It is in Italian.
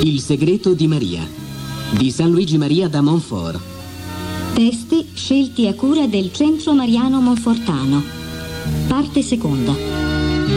Il segreto di Maria di San Luigi Maria da Montfort. Testi scelti a cura del Centro Mariano Monfortano. Parte seconda.